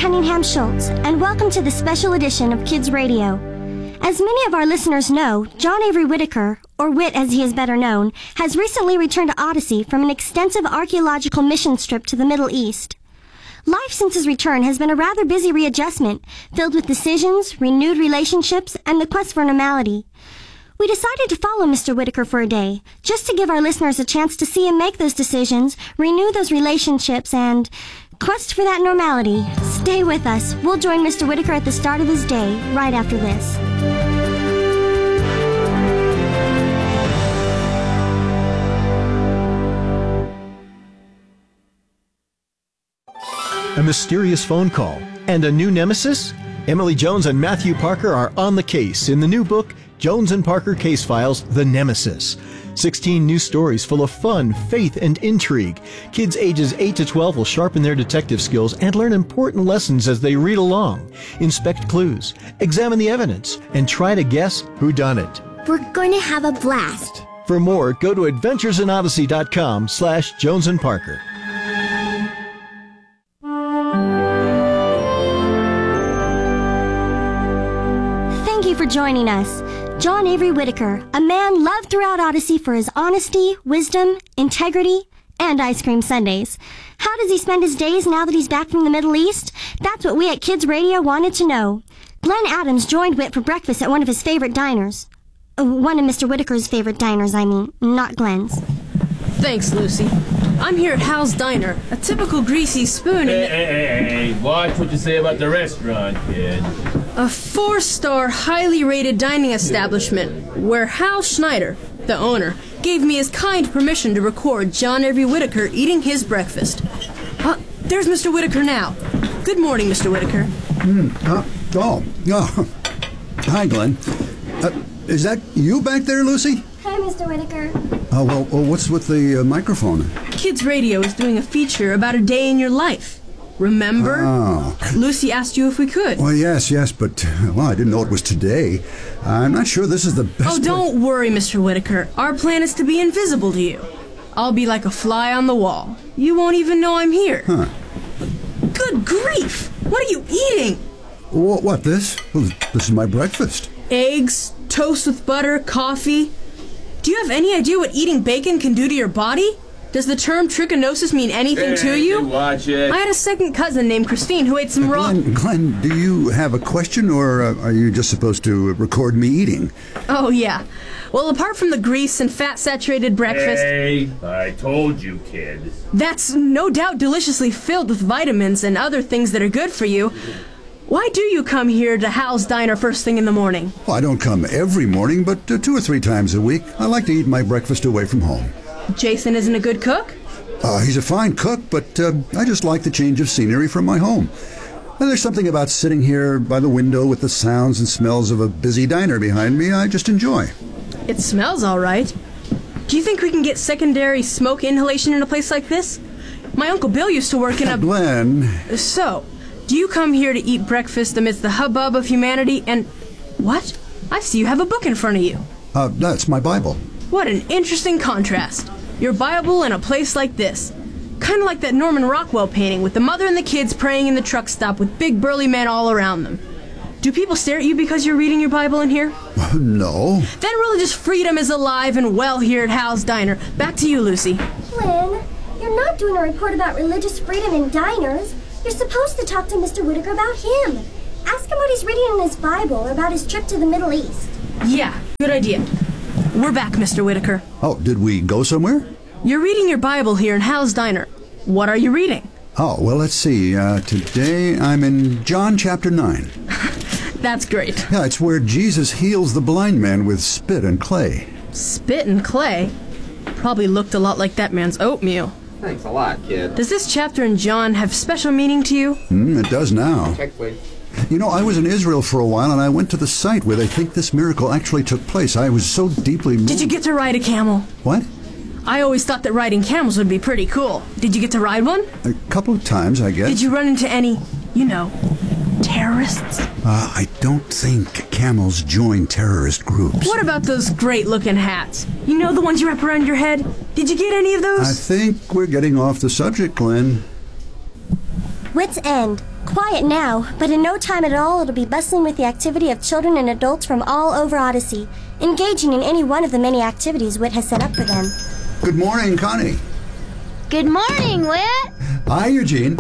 Cunningham Schultz, and welcome to the special edition of Kids Radio. As many of our listeners know, John Avery Whitaker, or Whit as he is better known, has recently returned to Odyssey from an extensive archaeological mission trip to the Middle East. Life since his return has been a rather busy readjustment, filled with decisions, renewed relationships, and the quest for normality. We decided to follow Mr. Whitaker for a day, just to give our listeners a chance to see him make those decisions, renew those relationships, and quest for that normality. Stay with us. We'll join Mr. Whitaker at the start of his day, right after this. A mysterious phone call and a new nemesis? Emily Jones and Matthew Parker are on the case in the new book, Jones and Parker Case Files, The Nemesis. 16 new stories full of fun, faith, and intrigue. Kids ages 8 to 12 will sharpen their detective skills and learn important lessons as they read along. Inspect clues, examine the evidence, and try to guess whodunit. We're going to have a blast. For more, go to adventuresinodyssey.com/Jones and Parker. Thank you for joining us. John Avery Whitaker, a man loved throughout Odyssey for his honesty, wisdom, integrity, and ice cream sundaes. How does he spend his days now that he's back from the Middle East? That's what we at Kids Radio wanted to know. Glenn Adams joined Whit for breakfast at one of his favorite diners. One of Mr. Whitaker's favorite diners, I mean, not Glenn's. Thanks, Lucy. I'm here at Hal's Diner, a typical greasy spoon in Hey, watch what you say about the restaurant, kid. a 4-star, highly rated dining establishment where Hal Schneider, the owner, gave me his kind permission to record John Avery Whitaker eating his breakfast. There's Mr. Whitaker now. Good morning, Mr. Whitaker. Hi, Glenn. Is that you back there, Lucy? Hi, Mr. Whitaker. Well, what's with the microphone? Kids Radio is doing a feature about a day in your life. Remember? Oh. Lucy asked you if we could. Well, yes, but, I didn't know it was today. I'm not sure this is the best... Oh, don't worry, Mr. Whitaker. Our plan is to be invisible to you. I'll be like a fly on the wall. You won't even know I'm here. Huh. Good grief! What are you eating? What, this? Well, this is my breakfast. Eggs, toast with butter, coffee. Do you have any idea what eating bacon can do to your body? Does the term trichinosis mean anything to you? Watch it. I had a second cousin named Christine who ate some raw... Glenn, do you have a question, or are you just supposed to record me eating? Oh, yeah. Well, apart from the grease and fat-saturated breakfast... Hey, I told you, kid. That's no doubt deliciously filled with vitamins and other things that are good for you. Why do you come here to Hal's Diner first thing in the morning? Well, I don't come every morning, but 2 or 3 times a week. I like to eat my breakfast away from home. Jason isn't a good cook? He's a fine cook, but I just like the change of scenery from my home. There's something about sitting here by the window with the sounds and smells of a busy diner behind me I just enjoy. It smells all right. Do you think we can get secondary smoke inhalation in a place like this? My Uncle Bill used to work in a... Glenn... So, do you come here to eat breakfast amidst the hubbub of humanity and... What? I see you have a book in front of you. That's my Bible. What an interesting contrast. Your Bible in a place like this. Kind of like that Norman Rockwell painting with the mother and the kids praying in the truck stop with big burly men all around them. Do people stare at you because you're reading your Bible in here? No. Then religious freedom is alive and well here at Hal's Diner. Back to you, Lucy. Glenn, you're not doing a report about religious freedom in diners. You're supposed to talk to Mr. Whitaker about him. Ask him what he's reading in his Bible or about his trip to the Middle East. Yeah, good idea. We're back, Mr. Whitaker. Oh, did we go somewhere? You're reading your Bible here in Hal's Diner. What are you reading? Oh, well, let's see. Today I'm in John chapter 9. That's great. Yeah, it's where Jesus heals the blind man with spit and clay. Spit and clay? Probably looked a lot like that man's oatmeal. Thanks a lot, kid. Does this chapter in John have special meaning to you? It does now. Check, please. You know, I was in Israel for a while, and I went to the site where they think this miracle actually took place. I was so deeply moved. Did you get to ride a camel? What? I always thought that riding camels would be pretty cool. Did you get to ride one? A couple of times, I guess. Did you run into any, terrorists? I don't think camels join terrorist groups. What about those great-looking hats? You know, the ones you wrap around your head? Did you get any of those? I think we're getting off the subject, Glenn. Wits End. quiet now, but in no time at all it'll be bustling with the activity of children and adults from all over Odyssey, engaging in any one of the many activities Whit has set up for them. Good morning, Connie. Good morning, Whit. Hi, Eugene.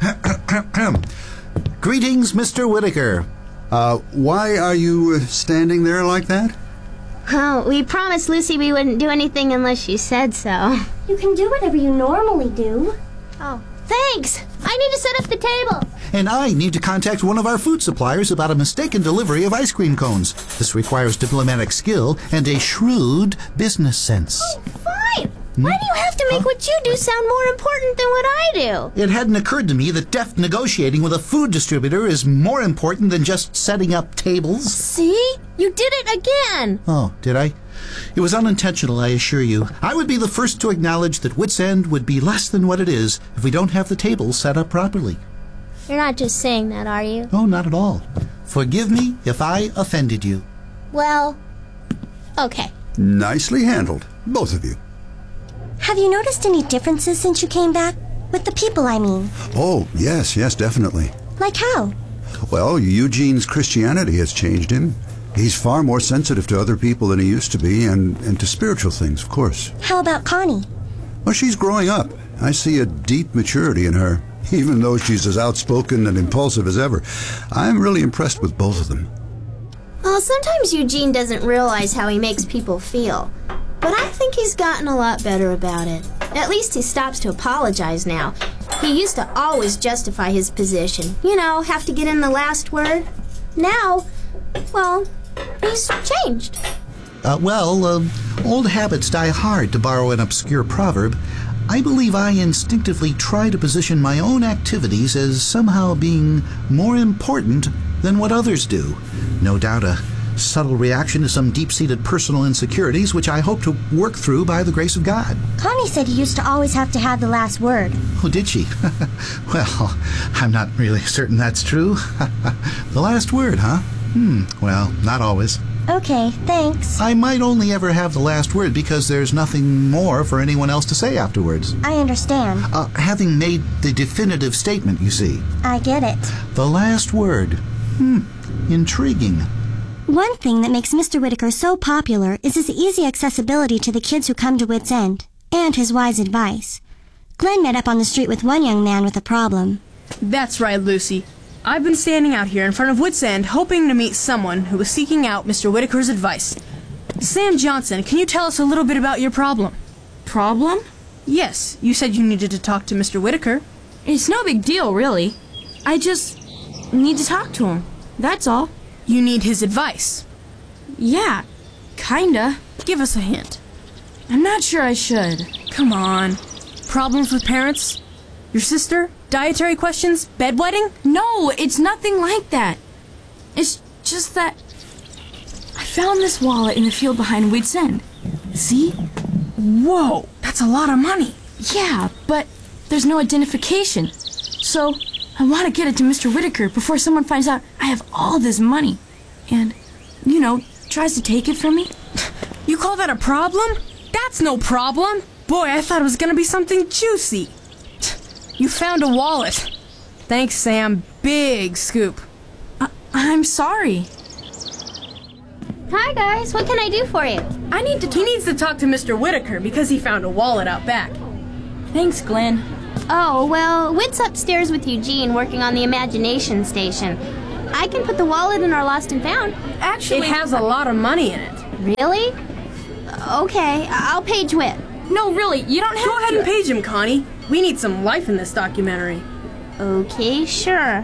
Greetings, Mr. Whitaker. Why are you standing there like that? Oh, we promised Lucy we wouldn't do anything unless she said so. You can do whatever you normally do. Oh, thanks. I need to set up the table. And I need to contact one of our food suppliers about a mistaken delivery of ice cream cones. This requires diplomatic skill and a shrewd business sense. Fine. Why do you have to make what you do sound more important than what I do? It hadn't occurred to me that deft negotiating with a food distributor is more important than just setting up tables. See? You did it again. Oh, did I? It was unintentional, I assure you. I would be the first to acknowledge that Wits End would be less than what it is if we don't have the tables set up properly. You're not just saying that, are you? Oh, not at all. Forgive me if I offended you. Well, okay. Nicely handled, both of you. Have you noticed any differences since you came back? With the people, I mean. Oh, yes, definitely. Like how? Well, Eugene's Christianity has changed him. He's far more sensitive to other people than he used to be, and to spiritual things, of course. How about Connie? Well, she's growing up. I see a deep maturity in her, even though she's as outspoken and impulsive as ever. I'm really impressed with both of them. Well, sometimes Eugene doesn't realize how he makes people feel. But I think he's gotten a lot better about it. At least he stops to apologize now. He used to always justify his position. You know, have to get in the last word. Now, well, he's changed. Old habits die hard, to borrow an obscure proverb. I believe I instinctively try to position my own activities as somehow being more important than what others do. No doubt a subtle reaction to some deep-seated personal insecurities, which I hope to work through by the grace of God. Connie said you used to always have to have the last word. Oh, did she? Well, I'm not really certain that's true. The last word, huh? Well, not always. Okay, thanks. I might only ever have the last word because there's nothing more for anyone else to say afterwards. I understand. Having made the definitive statement, you see. I get it. The last word. Intriguing. One thing that makes Mr. Whitaker so popular is his easy accessibility to the kids who come to Wits End, and his wise advice. Glenn met up on the street with one young man with a problem. That's right, Lucy. I've been standing out here in front of Wits End hoping to meet someone who was seeking out Mr. Whitaker's advice. Sam Johnson, can you tell us a little bit about your problem? Problem? Yes, you said you needed to talk to Mr. Whitaker. It's no big deal, really. I just need to talk to him. That's all. You need his advice. Yeah, kinda. Give us a hint. I'm not sure I should. Come on. Problems with parents? Your sister? Dietary questions? Bedwetting? No, it's nothing like that. It's just that I found this wallet in the field behind Wits End. See? Whoa, that's a lot of money. Yeah, but there's no identification. So I want to get it to Mr. Whitaker before someone finds out I have all this money and, tries to take it from me. You call that a problem? That's no problem. Boy, I thought it was going to be something juicy. You found a wallet. Thanks, Sam. Big scoop. I'm sorry. Hi, guys. What can I do for you? He needs to talk to Mr. Whitaker because he found a wallet out back. Thanks, Glenn. Oh, well, Whit's upstairs with Eugene working on the imagination station. I can put the wallet in our lost and found. Actually, it has a lot of money in it. Really? Okay, I'll page Whit. No, really, you don't have to. Go ahead and page him, Connie. We need some life in this documentary. Okay, sure.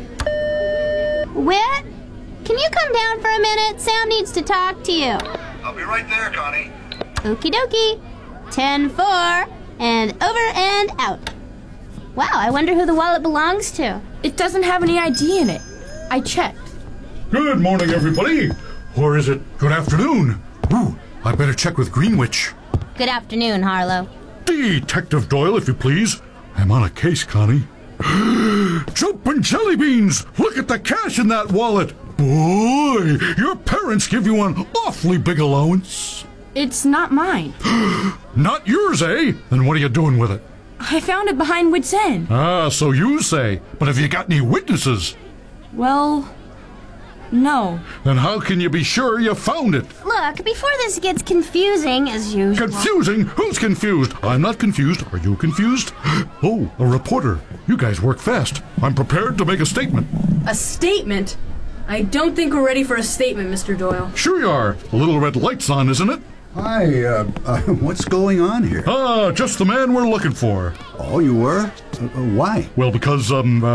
Whit, can you come down for a minute? Sam needs to talk to you. I'll be right there, Connie. Okie dokie. 10-4, and over and out. Wow, I wonder who the wallet belongs to. It doesn't have any ID in it. I checked. Good morning, everybody. Or is it good afternoon? Ooh, I better check with Greenwich. Good afternoon, Harlow. Detective Doyle, if you please. I'm on a case, Connie. Jumpin' jelly beans! Look at the cash in that wallet! Boy, your parents give you an awfully big allowance. It's not mine. Not yours, eh? Then what are you doing with it? I found it behind Wits End. Ah, so you say. But have you got any witnesses? Well, no. Then how can you be sure you found it? Look, before this gets confusing, as usual... Confusing? Who's confused? I'm not confused. Are you confused? Oh, a reporter. You guys work fast. I'm prepared to make a statement. A statement? I don't think we're ready for a statement, Mr. Doyle. Sure you are. The little red light's on, isn't it? Hi, what's going on here? Ah, just the man we're looking for. Oh, you were? Why? Well, because,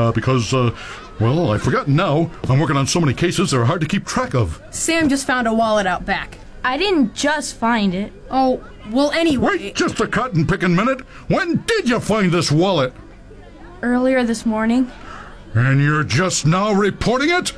well, I've forgotten now. I'm working on so many cases they're hard to keep track of. Sam just found a wallet out back. I didn't just find it. Oh, well, anyway... Wait just a cotton-picking minute. When did you find this wallet? Earlier this morning. And you're just now reporting it?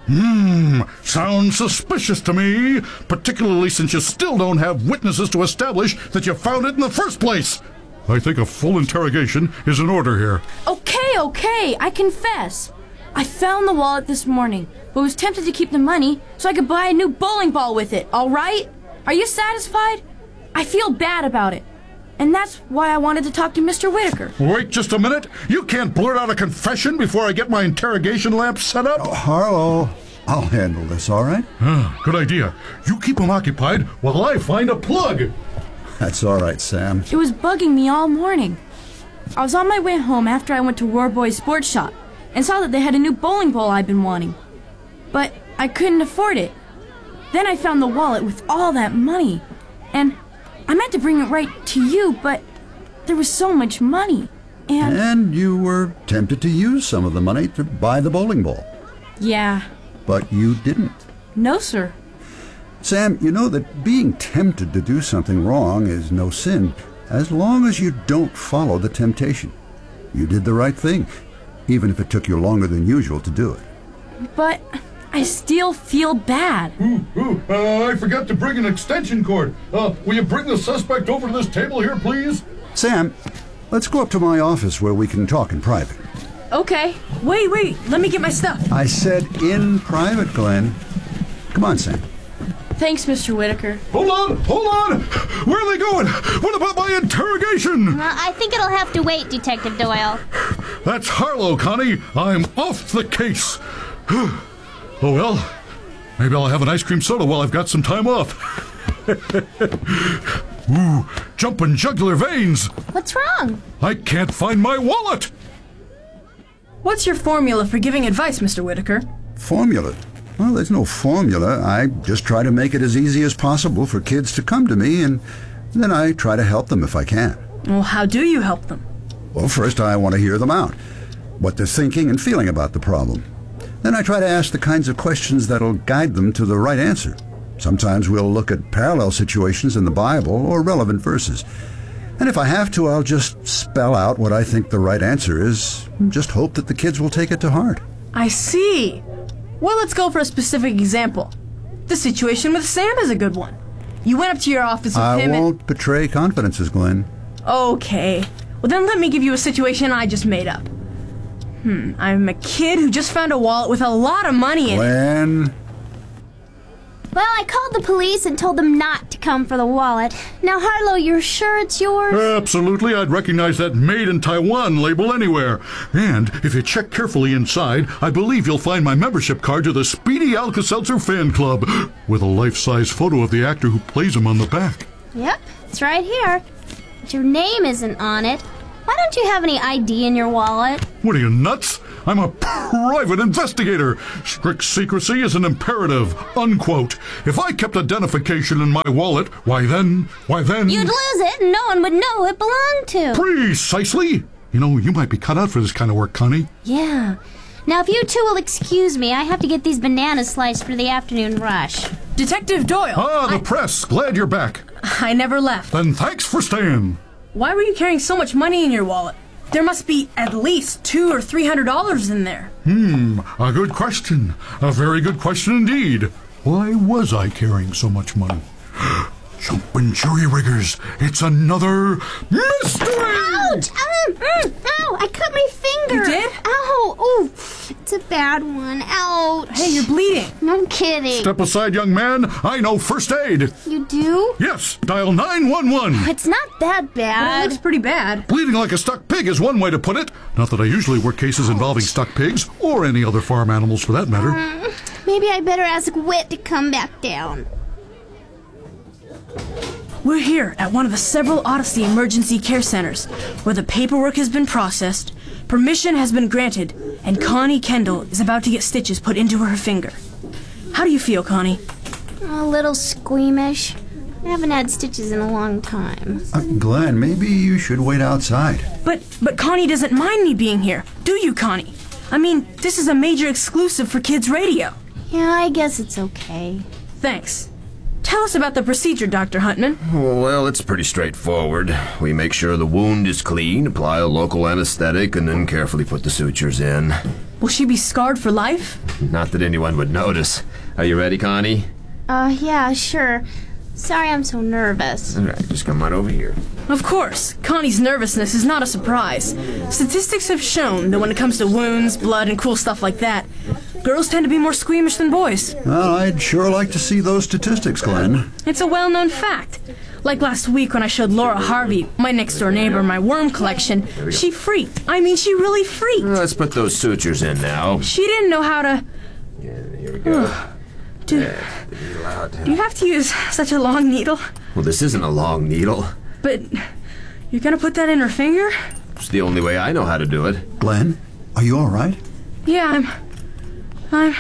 Sounds suspicious to me, particularly since you still don't have witnesses to establish that you found it in the first place. I think a full interrogation is in order here. Okay, I confess. I found the wallet this morning, but was tempted to keep the money so I could buy a new bowling ball with it, all right? Are you satisfied? I feel bad about it. And that's why I wanted to talk to Mr. Whitaker. Wait just a minute. You can't blurt out a confession before I get my interrogation lamp set up. Oh, Harlow, I'll handle this, all right? Good idea. You keep him occupied while I find a plug. That's all right, Sam. It was bugging me all morning. I was on my way home after I went to Roar Boy's sports shop and saw that they had a new bowling ball I'd been wanting. But I couldn't afford it. Then I found the wallet with all that money. And I meant to bring it right to you, but there was so much money. And you were tempted to use some of the money to buy the bowling ball. Yeah. But you didn't. No, sir. Sam, you know that being tempted to do something wrong is no sin, as long as you don't follow the temptation. You did the right thing, even if it took you longer than usual to do it. But I still feel bad. I forgot to bring an extension cord. Will you bring the suspect over to this table here, please? Sam, let's go up to my office where we can talk in private. Okay. Wait, let me get my stuff. I said in private, Glenn. Come on, Sam. Thanks, Mr. Whitaker. Hold on! Where are they going? What about my interrogation? I think it'll have to wait, Detective Doyle. That's Harlow, Connie. I'm off the case. Oh, well, maybe I'll have an ice cream soda while I've got some time off. Ooh, jumping jugular veins. What's wrong? I can't find my wallet. What's your formula for giving advice, Mr. Whitaker? Formula? Well, there's no formula. I just try to make it as easy as possible for kids to come to me, and then I try to help them if I can. Well, how do you help them? Well, first I want to hear them out, what they're thinking and feeling about the problem. Then I try to ask the kinds of questions that'll guide them to the right answer. Sometimes we'll look at parallel situations in the Bible or relevant verses. And if I have to, I'll just spell out what I think the right answer is, and just hope that the kids will take it to heart. I see. Well, let's go for a specific example. The situation with Sam is a good one. You went up to your office with him I won't betray confidences, Glenn. Okay. Well, then let me give you a situation I just made up. I'm a kid who just found a wallet with a lot of money in it. Glenn? Well, I called the police and told them not to come for the wallet. Now, Harlow, you're sure it's yours? Absolutely. I'd recognize that Made in Taiwan label anywhere. And if you check carefully inside, I believe you'll find my membership card to the Speedy Alka-Seltzer fan club, with a life-size photo of the actor who plays him on the back. Yep, it's right here. But your name isn't on it. Why don't you have any ID in your wallet? What are you, nuts? I'm a private investigator. Strict secrecy is an imperative. Unquote. If I kept identification in my wallet, why then... You'd lose it and no one would know who it belonged to. Precisely. You know, you might be cut out for this kind of work, Connie. Yeah. Now, if you two will excuse me, I have to get these bananas sliced for the afternoon rush. Detective Doyle! Ah, the press. Glad you're back. I never left. Then thanks for staying. Why were you carrying so much money in your wallet? There must be at least $200 or $300 in there. A good question. A very good question indeed. Why was I carrying so much money? Jumpin' jury riggers, it's another mystery! Ouch! Ow! I cut my finger! You did? Ow! Ooh! It's That's a bad one. Ouch. Hey, you're bleeding. No kidding. Step aside, young man. I know first aid. You do? Yes, dial 911. It's not that But it bad. looks pretty bad. Bleeding like a stuck pig is one way to put it. Not that I usually work cases involving stuck pigs, or any other farm animals for that matter. Maybe I better ask Whit to come back down. We're here at one of the several Odyssey emergency care centers, where the paperwork has been processed, permission has been granted, and Connie Kendall is about to get stitches put into her finger. How do you feel, Connie? A little squeamish. I haven't had stitches in a long time. Glenn, maybe you should wait outside. But Connie doesn't mind me being here, do you, Connie? I mean, this is a major exclusive for Kids Radio. Yeah, I guess it's okay. Thanks. Tell us about the procedure, Dr. Huntman. Well, it's pretty straightforward. We make sure the wound is clean, apply a local anesthetic, and then carefully put the sutures in. Will she be scarred for life? Not that anyone would notice. Are you ready, Connie? Yeah, sure. Sorry I'm so nervous. All right, just come on over here. Of course, Connie's nervousness is not a surprise. Statistics have shown that when it comes to wounds, blood, and cool stuff like that, girls tend to be more squeamish than boys. Well, I'd sure like to see those statistics, Glenn. It's a well-known fact. Like last week when I showed Laura Harvey, my next-door neighbor, my worm collection, she freaked. I mean, she really freaked. Let's put those sutures in now. She didn't know how to... Yeah, here we go. Do you have to use such a long needle? Well, this isn't a long needle. But you're gonna put that in her finger? It's the only way I know how to do it. Glenn, are you all right? Yeah, I'm...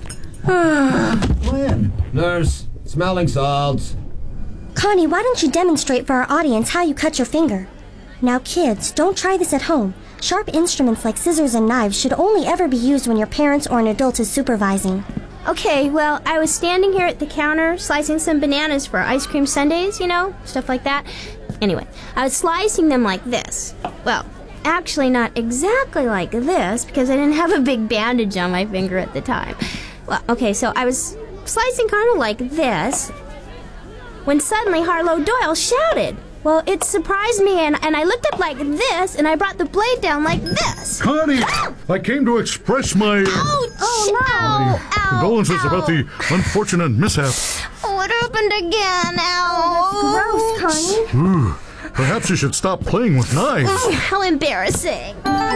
Glenn. Nurse, smelling salts. Connie, why don't you demonstrate for our audience how you cut your finger? Now, kids, don't try this at home. Sharp instruments like scissors and knives should only ever be used when your parents or an adult is supervising. Okay, well, I was standing here at the counter slicing some bananas for ice cream sundaes, you know, stuff like that. Anyway, I was slicing them like this. Well, actually not exactly like this, because I didn't have a big bandage on my finger at the time. Well, okay, so I was slicing kind of like this, when suddenly Harlow Doyle shouted. Well, it surprised me, and I looked up like this, and I brought the blade down like this. Connie, I came to express my... Ouch! Oh, no! condolences about the unfortunate mishap. What happened again? Ow! Gross, Connie. Perhaps you should stop playing with knives. How embarrassing.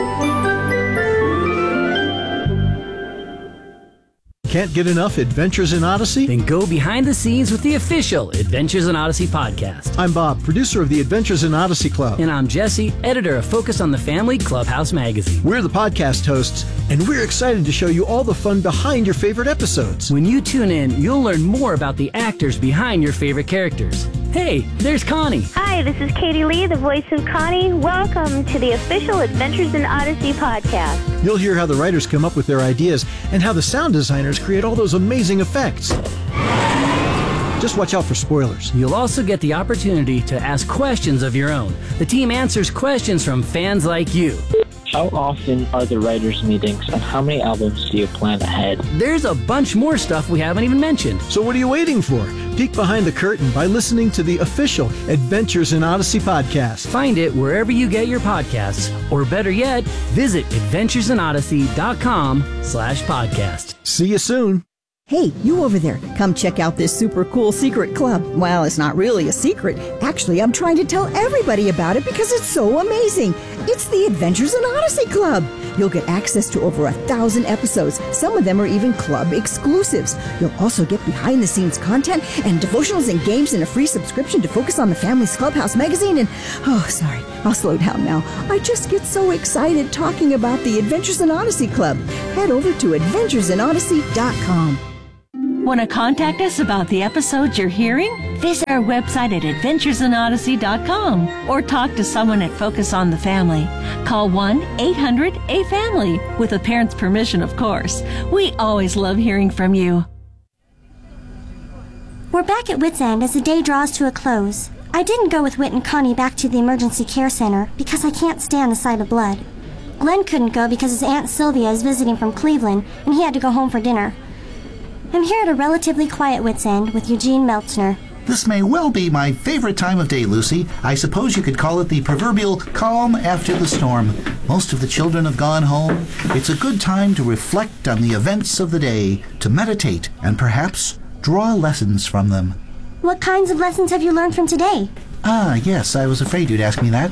Can't get enough Adventures in Odyssey? Then go behind the scenes with the official Adventures in Odyssey podcast. I'm Bob, producer of the Adventures in Odyssey Club. And I'm Jesse, editor of Focus on the Family Clubhouse magazine. We're the podcast hosts, and we're excited to show you all the fun behind your favorite episodes. When you tune in, you'll learn more about the actors behind your favorite characters. Hey, there's Connie. Hi, this is Katie Lee, the voice of Connie. Welcome to the official Adventures in Odyssey podcast. You'll hear how the writers come up with their ideas and how the sound designers create all those amazing effects. Just watch out for spoilers. You'll also get the opportunity to ask questions of your own. The team answers questions from fans like you. How often are the writers' meetings, and how many albums do you plan ahead? There's a bunch more stuff we haven't even mentioned. So what are you waiting for? Peek behind the curtain by listening to the official Adventures in Odyssey podcast. Find it wherever you get your podcasts, or better yet, visit adventuresinodyssey.com/podcast. See you soon. Hey, you over there, come check out this super cool secret club. Well, it's not really a secret. Actually, I'm trying to tell everybody about it because it's so amazing. It's the Adventures in Odyssey Club. You'll get access to over 1,000 episodes. Some of them are even club exclusives. You'll also get behind-the-scenes content and devotionals and games and a free subscription to Focus on the Family's Clubhouse magazine. And, sorry, I'll slow down now. I just get so excited talking about the Adventures in Odyssey Club. Head over to adventuresinodyssey.com. Want to contact us about the episodes you're hearing? Visit our website at adventuresinodyssey.com or talk to someone at Focus on the Family. Call 1-800-A-FAMILY with a parent's permission, of course. We always love hearing from you. We're back at Whit's End as the day draws to a close. I didn't go with Whit and Connie back to the emergency care center because I can't stand the sight of blood. Glenn couldn't go because his Aunt Sylvia is visiting from Cleveland and he had to go home for dinner. I'm here at a relatively quiet Whit's End with Eugene Meltzner. This may well be my favorite time of day, Lucy. I suppose you could call it the proverbial calm after the storm. Most of the children have gone home. It's a good time to reflect on the events of the day, to meditate, and perhaps draw lessons from them. What kinds of lessons have you learned from today? Ah, yes, I was afraid you'd ask me that.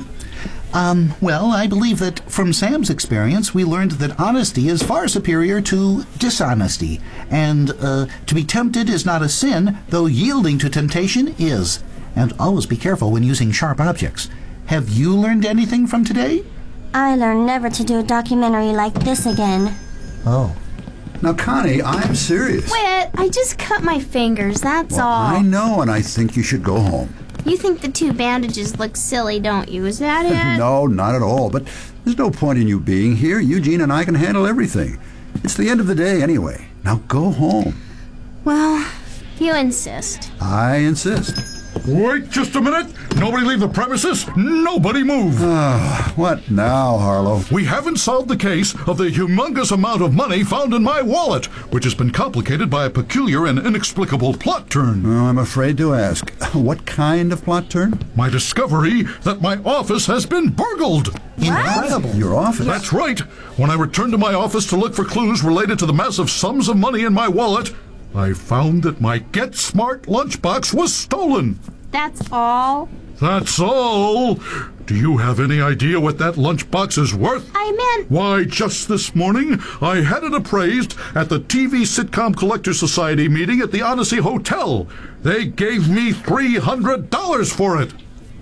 Well, I believe that from Sam's experience, we learned that honesty is far superior to dishonesty. And, to be tempted is not a sin, though yielding to temptation is. And always be careful when using sharp objects. Have you learned anything from today? I learned never to do a documentary like this again. Oh. Now, Connie, I'm serious. Whit, I just cut my fingers, that's all. I know, and I think you should go home. You think the 2 bandages look silly, don't you? Is that it? No, not at all. But there's no point in you being here. Eugene and I can handle everything. It's the end of the day anyway. Now go home. Well, you insist. I insist. Wait just a minute. Nobody leave the premises. Nobody move. What now, Harlow? We haven't solved the case of the humongous amount of money found in my wallet, which has been complicated by a peculiar and inexplicable plot turn. Oh, I'm afraid to ask. What kind of plot turn? My discovery that my office has been burgled. Incredible. Your office? That's right. When I returned to my office to look for clues related to the massive sums of money in my wallet, I found that my Get Smart lunchbox was stolen. That's all? That's all. Do you have any idea what that lunchbox is worth? I meant... Why, just this morning, I had it appraised at the TV Sitcom Collector Society meeting at the Odyssey Hotel. They gave me $300 for it.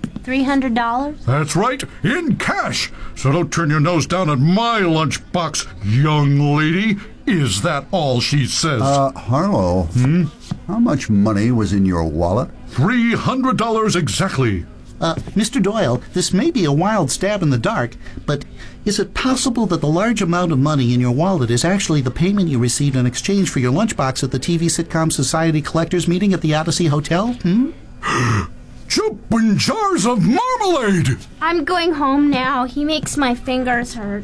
$300? That's right, in cash. So don't turn your nose down at my lunchbox, young lady. Is that all she says? Harlow, how much money was in your wallet? $300 exactly. Mr. Doyle, this may be a wild stab in the dark, but is it possible that the large amount of money in your wallet is actually the payment you received in exchange for your lunchbox at the TV Sitcom Society Collectors meeting at the Odyssey Hotel? Jumping jars of marmalade! I'm going home now. He makes my fingers hurt.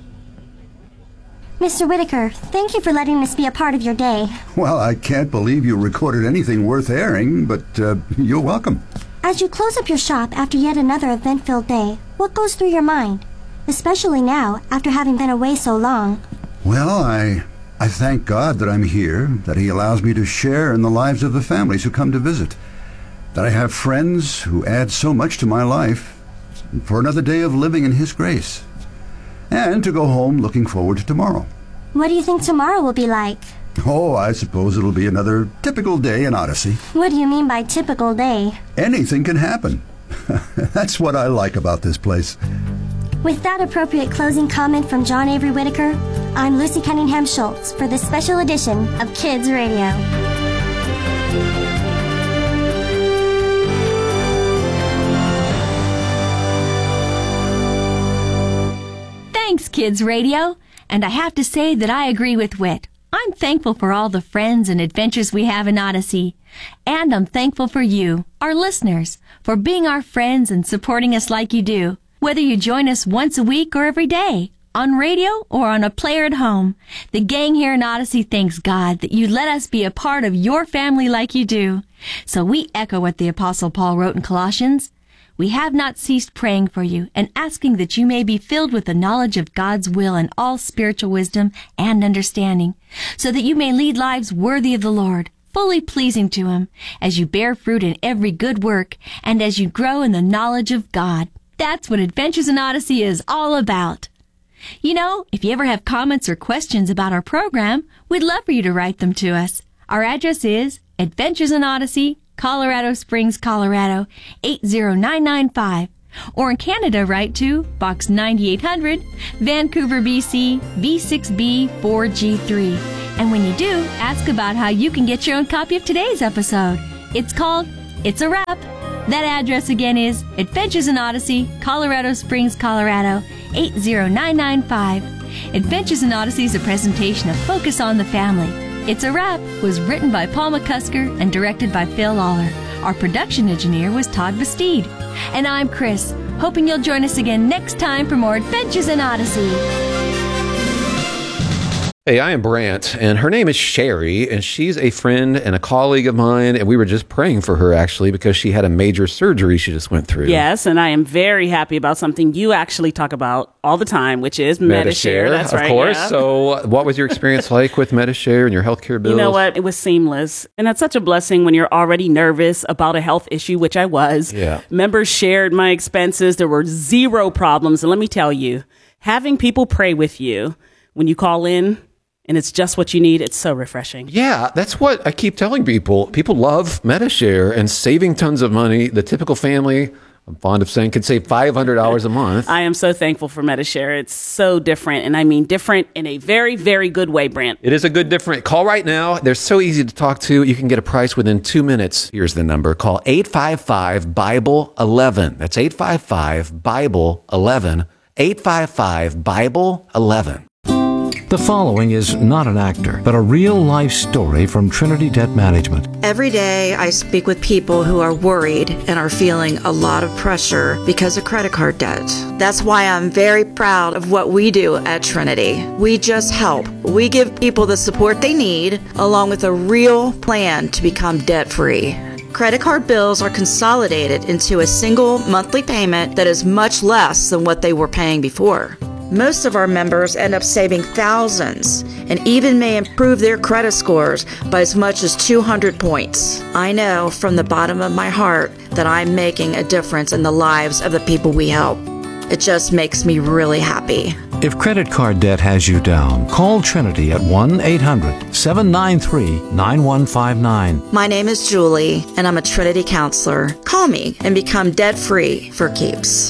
Mr. Whitaker, thank you for letting us be a part of your day. Well, I can't believe you recorded anything worth airing, but you're welcome. As you close up your shop after yet another event-filled day, what goes through your mind? Especially now, after having been away so long. Well, I thank God that I'm here, that He allows me to share in the lives of the families who come to visit, that I have friends who add so much to my life, for another day of living in His grace, and to go home looking forward to tomorrow. What do you think tomorrow will be like? Oh, I suppose it'll be another typical day in Odyssey. What do you mean by typical day? Anything can happen. That's what I like about this place. With that appropriate closing comment from John Avery Whitaker, I'm Lucy Cunningham Schultz for this special edition of Kids Radio. Thanks, Kids Radio. And I have to say that I agree with Whit. I'm thankful for all the friends and adventures we have in Odyssey. And I'm thankful for you, our listeners, for being our friends and supporting us like you do. Whether you join us once a week or every day, on radio or on a player at home, the gang here in Odyssey thanks God that you let us be a part of your family like you do. So we echo what the Apostle Paul wrote in Colossians. We have not ceased praying for you and asking that you may be filled with the knowledge of God's will and all spiritual wisdom and understanding, so that you may lead lives worthy of the Lord, fully pleasing to Him, as you bear fruit in every good work and as you grow in the knowledge of God. That's what Adventures in Odyssey is all about. You know, if you ever have comments or questions about our program, we'd love for you to write them to us. Our address is Adventures in Odyssey, Colorado Springs, Colorado, 80995. Or in Canada, write to Box 9800, Vancouver, BC, V6B4G3. And when you do, ask about how you can get your own copy of today's episode. It's called It's a Wrap. That address again is Adventures in Odyssey, Colorado Springs, Colorado, 80995. Adventures in Odyssey is a presentation of Focus on the Family. It's a Wrap was written by Paul McCusker and directed by Phil Lawler. Our production engineer was Todd Bastide. And I'm Chris, hoping you'll join us again next time for more Adventures in Odyssey. Hey, I am Brant, and her name is Sherry, and she's a friend and a colleague of mine, and we were just praying for her, actually, because she had a major surgery she just went through. Yes, and I am very happy about something you actually talk about all the time, which is Medi-Share. That's right. Of course. Yeah. So what was your experience like with Medi-Share and your healthcare bills? You know what? It was seamless. And that's such a blessing when you're already nervous about a health issue, which I was. Yeah. Members shared my expenses. There were zero problems. And let me tell you, having people pray with you when you call in, and it's just what you need, it's so refreshing. Yeah, that's what I keep telling people. People love Medi-Share and saving tons of money. The typical family, I'm fond of saying, could save $500 a month. I am so thankful for Medi-Share. It's so different, and I mean different in a very, very good way, Brant. It is a good different. Call right now. They're so easy to talk to. You can get a price within 2 minutes. Here's the number. Call 855-BIBLE-11. That's 855-BIBLE-11. 855-BIBLE-11. The following is not an actor, but a real-life story from Trinity Debt Management. Every day I speak with people who are worried and are feeling a lot of pressure because of credit card debt. That's why I'm very proud of what we do at Trinity. We just help. We give people the support they need, along with a real plan to become debt-free. Credit card bills are consolidated into a single monthly payment that is much less than what they were paying before. Most of our members end up saving thousands and even may improve their credit scores by as much as 200 points. I know from the bottom of my heart that I'm making a difference in the lives of the people we help. It just makes me really happy. If credit card debt has you down, call Trinity at 1-800-793-9159. My name is Julie, and I'm a Trinity counselor. Call me and become debt-free for keeps.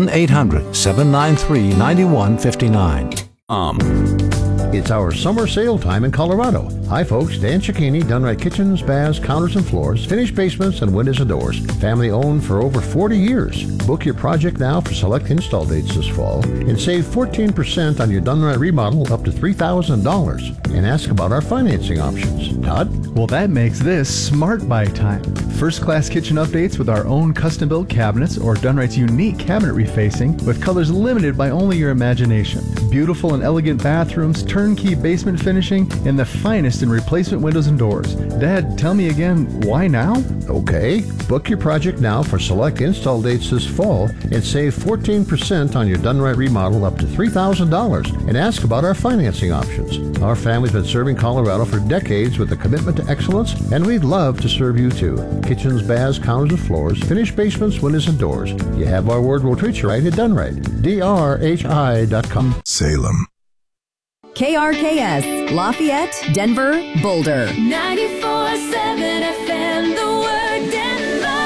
1-800-793-9159. It's our summer sale time in Colorado. Hi folks, Dan Cicchini, Dunright Kitchens, Baths, Counters and Floors, finished basements and windows and doors. Family owned for over 40 years. Book your project now for select install dates this fall and save 14% on your Dunright remodel up to $3,000. And ask about our financing options. Todd? Well, that makes this Smart Buy time. First-class kitchen updates with our own custom-built cabinets or Dunright's unique cabinet refacing with colors limited by only your imagination. Beautiful and elegant bathrooms, turnkey basement finishing, and the finest in replacement windows and doors. Dad, tell me again, why now? Okay. Book your project now for select install dates this fall and save 14% on your Dunright remodel up to $3,000. And ask about our financing options. Our family's been serving Colorado for decades with a commitment to excellence, and we'd love to serve you too. Kitchens, baths, counters and floors, finished basements, windows and doors. You have our word, we'll treat you right at Dunright. DRHI.com. Salem. KRKS, Lafayette, Denver, Boulder. 94.7 FM, the word Denver.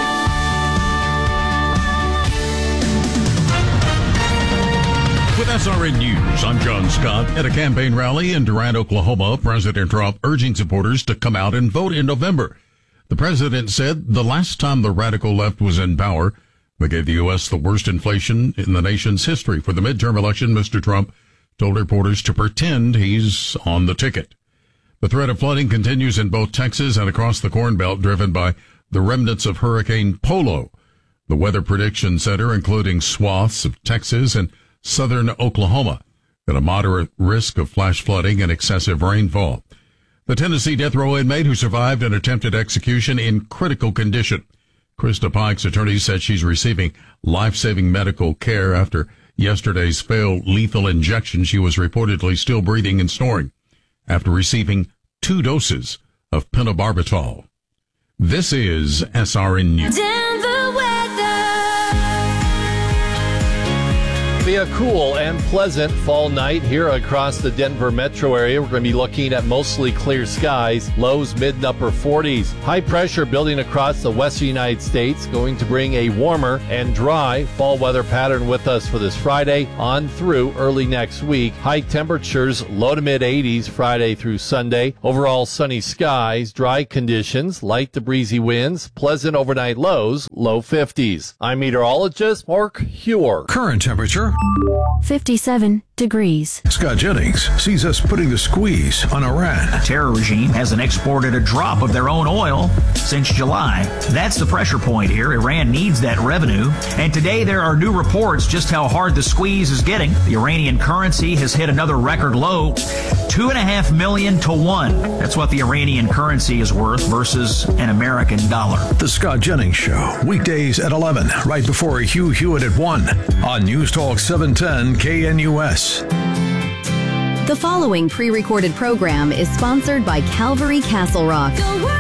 With SRN News, I'm John Scott. At a campaign rally in Durant, Oklahoma, President Trump urging supporters to come out and vote in November. The president said the last time the radical left was in power, they gave the U.S. the worst inflation in the nation's history. For the midterm election, Mr. Trump told reporters to pretend he's on the ticket. The threat of flooding continues in both Texas and across the Corn Belt, driven by the remnants of Hurricane Polo. The Weather Prediction Center, including swaths of Texas and southern Oklahoma, got a moderate risk of flash flooding and excessive rainfall. The Tennessee death row inmate who survived an attempted execution in critical condition. Krista Pike's attorney said she's receiving life-saving medical care after yesterday's failed lethal injection. She was reportedly still breathing and snoring after receiving 2 doses of pentobarbital. This is SRN News. Denver weather. Be a cool and pleasant fall night here across the Denver metro area. We're going to be looking at mostly clear skies, lows mid and upper 40s. High pressure building across the western United States, going to bring a warmer and dry fall weather pattern with us for this Friday on through early next week. High temperatures, low to mid 80s Friday through Sunday. Overall sunny skies, dry conditions, light to breezy winds, pleasant overnight lows, low 50s. I'm meteorologist Mark Huer. Current temperature 57. degrees. Scott Jennings sees us putting the squeeze on Iran. The terror regime hasn't exported a drop of their own oil since July. That's the pressure point here. Iran needs that revenue. And today there are new reports just how hard the squeeze is getting. The Iranian currency has hit another record low, 2.5 million to 1. That's what the Iranian currency is worth versus an American dollar. The Scott Jennings Show, weekdays at 11, right before Hugh Hewitt at 1 on News Talk 710 KNUS. The following pre-recorded program is sponsored by Calvary Castle Rock.